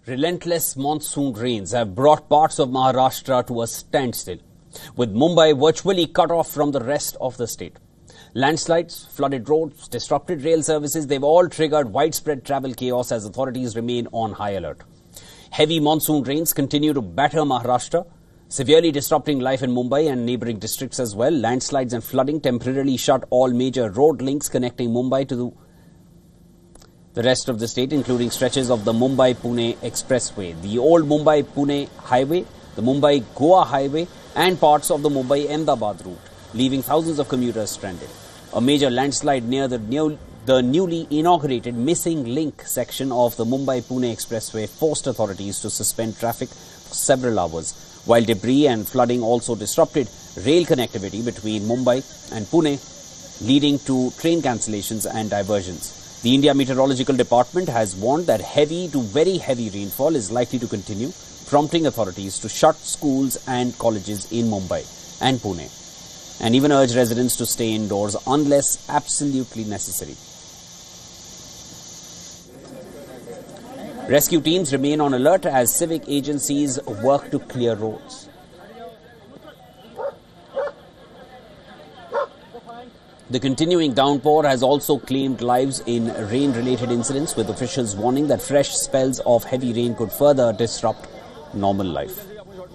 Relentless monsoon rains have brought parts of Maharashtra to a standstill, with Mumbai virtually cut off from the rest of the state. Landslides, flooded roads, disrupted rail services, they've all triggered widespread travel chaos as authorities remain on high alert. Heavy monsoon rains continue to batter Maharashtra, severely disrupting life in Mumbai and neighbouring districts as well. Landslides and flooding temporarily shut all major road links connecting Mumbai to the rest of the state, including stretches of the Mumbai-Pune Expressway, the old Mumbai-Pune Highway, the Mumbai-Goa Highway and parts of the Mumbai-Ahmedabad route, leaving thousands of commuters stranded. A major landslide near the newly inaugurated missing link section of the Mumbai-Pune Expressway forced authorities to suspend traffic for several hours, while debris and flooding also disrupted rail connectivity between Mumbai and Pune, leading to train cancellations and diversions. The India Meteorological Department has warned that heavy to very heavy rainfall is likely to continue, prompting authorities to shut schools and colleges in Mumbai and Pune, and even urge residents to stay indoors unless absolutely necessary. Rescue teams remain on alert as civic agencies work to clear roads. The continuing downpour has also claimed lives in rain-related incidents, with officials warning that fresh spells of heavy rain could further disrupt normal life.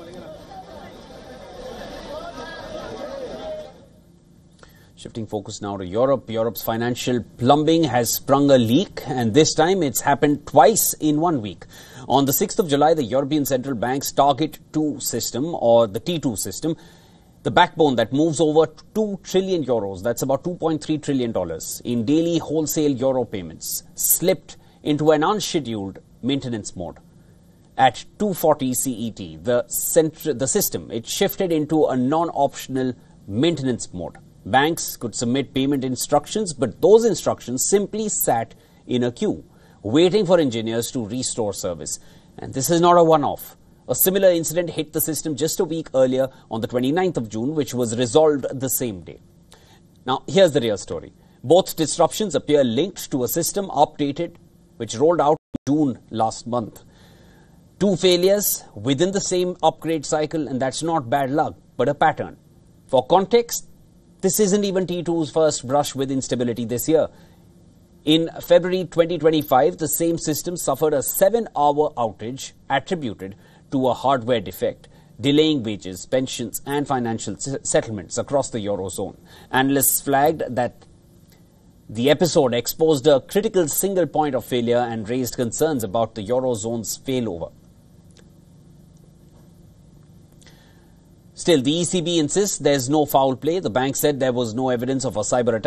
Shifting focus now to Europe. Europe's financial plumbing has sprung a leak, and this time it's happened twice in 1 week. On the 6th of July, the European Central Bank's Target 2 system, or the T2 system, the backbone that moves over 2 trillion euros, that's about $2.3 trillion, in daily wholesale euro payments, slipped into an unscheduled maintenance mode. At 2:40 CET, the system, it shifted into a non-optional maintenance mode. Banks could submit payment instructions, but those instructions simply sat in a queue, waiting for engineers to restore service. And this is not a one-off. A similar incident hit the system just a week earlier on the 29th of June, which was resolved the same day. Now, here's the real story. Both disruptions appear linked to a system updated, which rolled out in June last month. Two failures within the same upgrade cycle, and that's not bad luck, but a pattern. For context, this isn't even T2's first brush with instability this year. In February 2025, the same system suffered a 7-hour outage attributed to a hardware defect, delaying wages, pensions and financial settlements across the Eurozone. Analysts flagged that the episode exposed a critical single point of failure and raised concerns about the Eurozone's failover. Still, the ECB insists there's no foul play. The bank said there was no evidence of a cyber attack.